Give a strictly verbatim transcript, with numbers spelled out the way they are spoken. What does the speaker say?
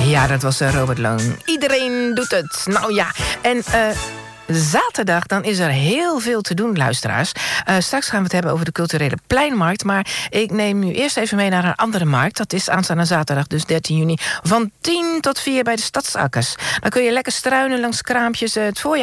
Ja, dat was uh, Robert Long. Iedereen doet het. Nou ja, en uh, zaterdag dan is er heel veel te doen, luisteraars. Uh, straks gaan we het hebben over de culturele pleinmarkt. Maar ik neem u eerst even mee naar een andere markt. Dat is aanstaande zaterdag, dus dertien juni. Van tien tot vier bij de Stadsakkers. Dan kun je lekker struinen langs kraampjes. Uh, het voorjaar